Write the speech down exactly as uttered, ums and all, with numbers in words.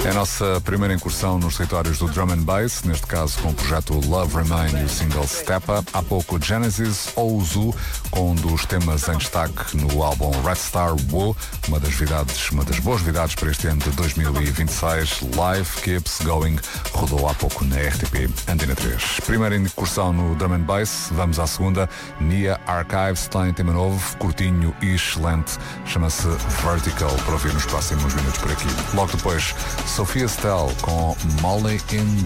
É a nossa primeira incursão nos territórios do Drum and Bass, neste caso com o projeto Love Remain e o single Step Up. Há pouco Genesis ou Zoo, com um dos temas em destaque no álbum Red Star Woo, uma das, vidades, uma das boas vidades para este ano de dois mil e vinte e seis. Life Keeps Going, rodou há pouco na R T P Antena três. Primeira incursão no Drum and Bass, vamos à segunda. Nia Archives tem tema novo, curtinho e excelente, chama-se Vertical, para ouvir nos próximos minutos por aqui. Logo depois, Sophia Stell com Molly in